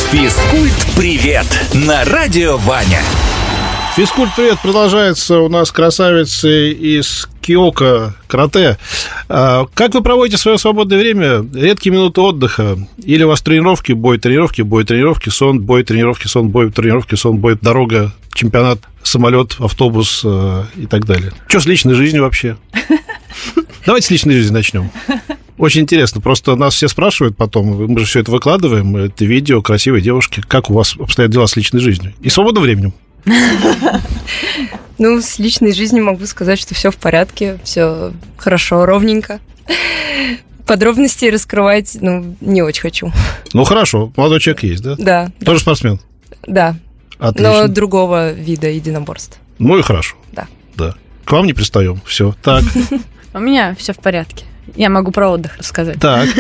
Физкульт-привет на Радио Ваня. Физкульт-привет продолжается. У нас красавицы из Киока карате. Как вы проводите свое свободное время? Редкие минуты отдыха? Или у вас тренировки, бой, тренировки, сон, бой, тренировки, сон, бой, тренировки, сон, бой, дорога, чемпионат, самолет, автобус и так далее? Что с личной жизнью вообще? Давайте с личной жизни начнем. Очень интересно. Просто нас все спрашивают потом, мы же все это выкладываем, это видео, красивые девушки. Как у вас обстоят дела с личной жизнью? И свободным временем? Ну, с личной жизнью могу сказать, что все в порядке, все хорошо, ровненько. Подробности раскрывать, не очень хочу. Ну, хорошо. Молодой человек есть, да? Да. Тоже спортсмен? Да. Отлично. Но другого вида единоборств. Ну и хорошо. Да. К вам не пристаем. Все. Так. У меня все в порядке. Я могу про отдых рассказать. Так.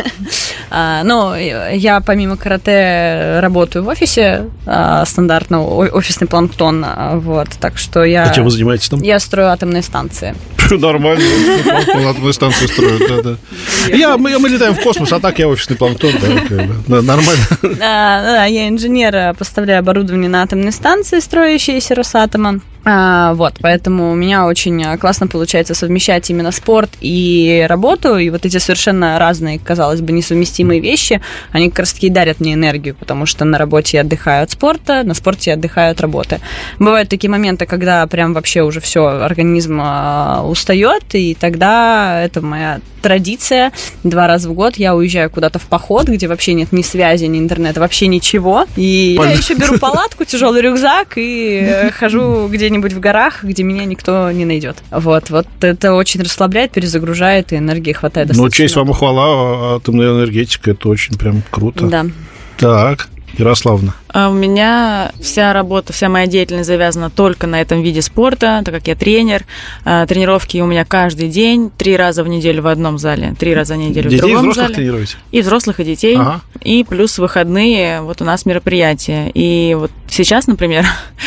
Я помимо карате работаю в офисе, стандартно офисный планктон, вот, так что я... А чем вы занимаетесь там? Я строю атомные станции. Нормально, атомные станции строят, да. Мы летаем в космос, а так я офисный планктон, да, нормально. Да, я инженер, поставляю оборудование на атомные станции, строящиеся Росатомом. Вот, поэтому у меня очень классно получается совмещать именно спорт и работу, и вот эти совершенно разные, казалось бы, несовместимые вещи, они как раз-таки дарят мне энергию, потому что на работе я отдыхаю от спорта, на спорте я отдыхаю от работы. Бывают такие моменты, когда прям вообще уже все, организм устает, и тогда это моя традиция. 2 раза в год я уезжаю куда-то в поход, где вообще нет ни связи, ни интернета, вообще ничего, и я еще беру палатку, тяжелый рюкзак и хожу где-нибудь в горах, где меня никто не найдет. Вот это очень расслабляет, перезагружает, и энергии хватает достаточно. Ну, честь вам и хвала, атомная энергетика, это очень прям круто. Да. Так, Ярославна. У меня вся работа, вся моя деятельность завязана только на этом виде спорта, так как я тренер. Тренировки у меня каждый день, 3 раза в неделю в одном зале, 3 раза в неделю в другом зале. Детей и взрослых тренируете? И взрослых, и детей. Ага. И плюс выходные, вот у нас мероприятия. И вот сейчас, например,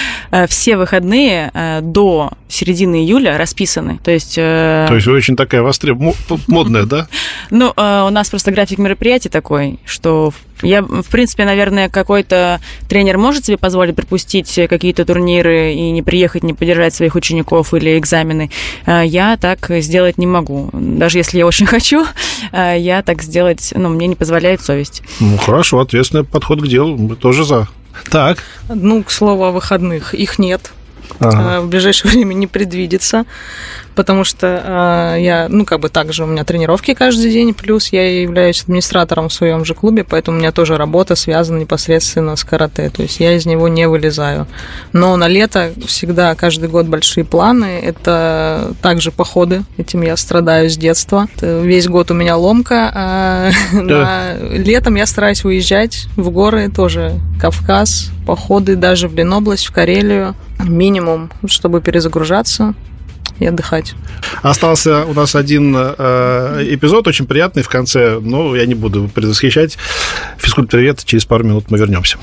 все выходные до середины июля расписаны. То есть вы очень такая модная, да? Ну, у нас просто график мероприятий такой, что я, в принципе, наверное, какой-то тренер может себе позволить пропустить какие-то турниры и не приехать, не поддержать своих учеников или экзамены. Я так сделать не могу. Даже если я очень хочу, я так сделать, мне не позволяет совесть. Ну, хорошо, ответственный подход к делу. Мы тоже за. Так. К слову о выходных, их нет. В ближайшее время не предвидится, потому что я, также у меня тренировки каждый день, плюс я являюсь администратором в своем же клубе, поэтому у меня тоже работа связана непосредственно с карате, то есть я из него не вылезаю. Но на лето всегда, каждый год большие планы, это также походы, этим я страдаю с детства. Весь год у меня ломка, летом я стараюсь выезжать в горы, тоже Кавказ, походы даже в Ленобласть, в Карелию, минимум, чтобы перезагружаться и отдыхать. Остался у нас один эпизод, очень приятный в конце, но я не буду предвосхищать. Физкульт-привет, через пару минут мы вернемся.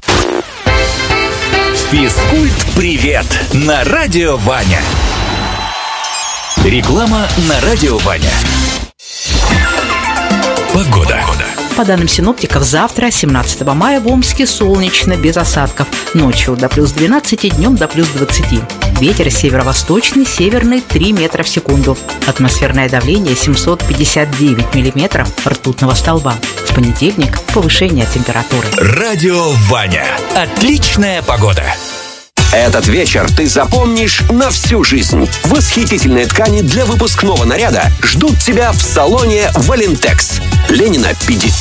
Физкульт-привет на Радио Ваня. Реклама на Радио Ваня. Погода. По данным синоптиков, завтра, 17 мая, в Омске солнечно, без осадков. Ночью до плюс 12, днем до плюс 20. Ветер северо-восточный, северный 3 метра в секунду. Атмосферное давление 759 миллиметров ртутного столба. В понедельник повышение температуры. Радио Ваня. Отличная погода. Этот вечер ты запомнишь на всю жизнь. Восхитительные ткани для выпускного наряда ждут тебя в салоне «Валентекс». Ленина, 50.